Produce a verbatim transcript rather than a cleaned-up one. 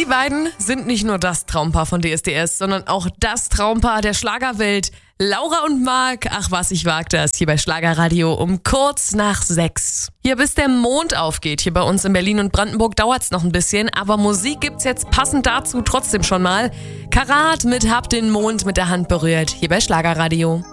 Die beiden sind nicht nur das Traumpaar von D S D S, sondern auch das Traumpaar der Schlagerwelt. Laura und Marc, ach was, ich wag das, hier bei Schlagerradio um kurz nach sechs. Hier bis der Mond aufgeht, hier bei uns in Berlin und Brandenburg dauert's noch ein bisschen, aber Musik gibt's jetzt passend dazu trotzdem schon mal. Karat mit Hab den Mond mit der Hand berührt, hier bei Schlagerradio.